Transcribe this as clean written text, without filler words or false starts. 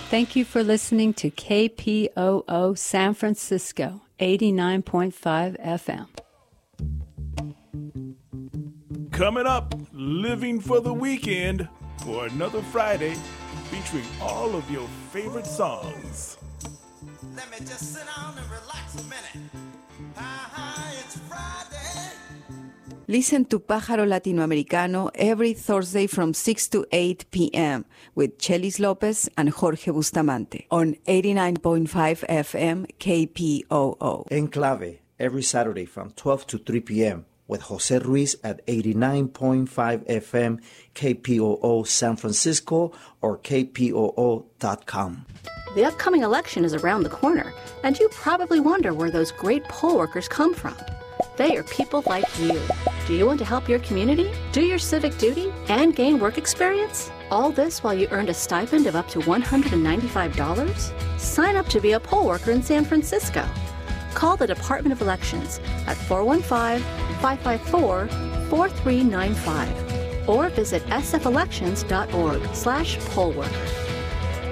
Thank you for listening to KPOO San Francisco, 89.5 FM. Coming up, Living for the Weekend, for another Friday featuring all of your favorite songs. Let me just sit down and relax a minute. It's Friday. Listen to Pájaro Latinoamericano every Thursday from 6 to 8 p.m. with Chelis Lopez and Jorge Bustamante on 89.5 FM KPOO. Enclave every Saturday from 12 to 3 p.m. with Jose Ruiz at 89.5 FM KPOO San Francisco or kpoo.com. The upcoming election is around the corner, and you probably wonder where those great poll workers come from. They are people like you. Do you want to help your community, do your civic duty, and gain work experience? All this while you earned a stipend of up to $195? Sign up to be a poll worker in San Francisco. Call the Department of Elections at 415-554-4395 or visit sfelections.org/pollworker.